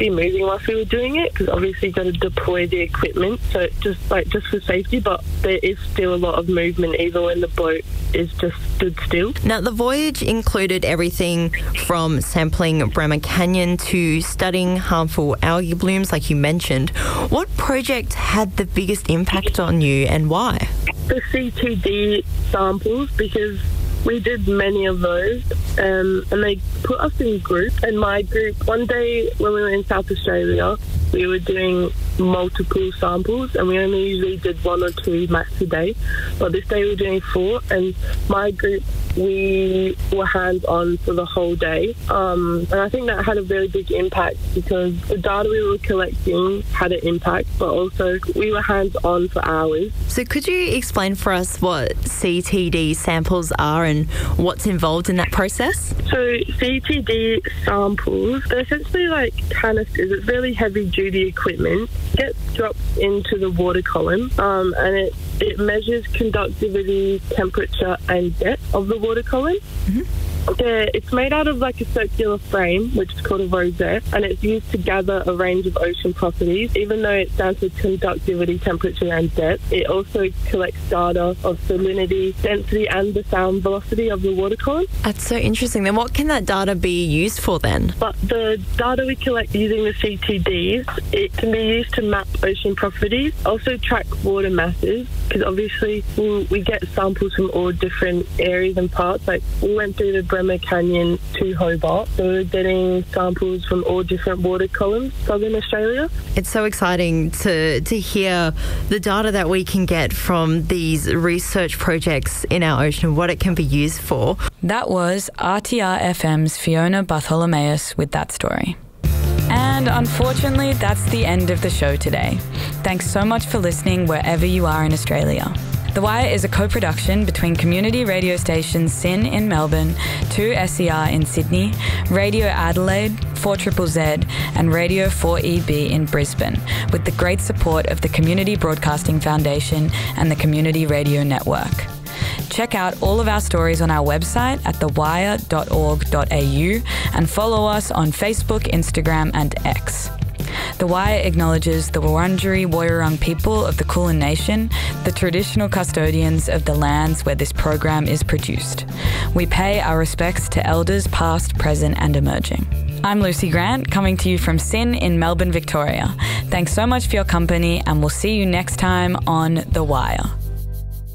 be moving whilst we were doing it, because obviously you got to deploy the equipment, so just for safety, but there is still a lot of movement even when the boat is just stood still. Now, the voyage included everything from sampling Bremer Canyon to studying harmful algae blooms, like you mentioned. What project had the biggest impact on you and why? The CTD samples, because we did many of those, and they put us in groups. And my group, one day when we were in South Australia, we were doing multiple samples, and we only usually did 1 or 2 max a day. But this day we were doing 4, and my group, we were hands-on for the whole day. And I think that had a very big impact because the data we were collecting had an impact, but also we were hands-on for hours. So could you explain for us what CTD samples are and what's involved in that process? So CTD samples, they're essentially like canisters. It's really heavy-duty equipment. It gets dropped into the water column, and it measures conductivity, temperature, and depth of the water column. Mm-hmm. It's made out of like a circular frame, which is called a rosette, and it's used to gather a range of ocean properties. Even though it stands for conductivity, temperature, and depth, it also collects data of salinity, density, and the sound velocity of the water column. That's so interesting. Then what can that data be used for then? But the data we collect using the CTDs, it can be used to map ocean properties, also track water masses, because obviously we get samples from all different areas and parts. Like we went through the Bremer Canyon to Hobart, so we're getting samples from all different water columns, southern Australia. It's so exciting to hear the data that we can get from these research projects in our ocean, what it can be used for. That was RTR FM's Fiona Bartholomeus with that story. And unfortunately, that's the end of the show today. Thanks so much for listening wherever you are in Australia. The Wire is a co-production between community radio stations SYN in Melbourne, 2SER in Sydney, Radio Adelaide, 4ZZZ, and Radio 4EB in Brisbane, with the great support of the Community Broadcasting Foundation and the Community Radio Network. Check out all of our stories on our website at thewire.org.au and follow us on Facebook, Instagram and X. The Wire acknowledges the Wurundjeri Woiwurrung people of the Kulin Nation, the traditional custodians of the lands where this program is produced. We pay our respects to elders past, present and emerging. I'm Lucy Grant, coming to you from SYN in Melbourne, Victoria. Thanks so much for your company, and we'll see you next time on The Wire.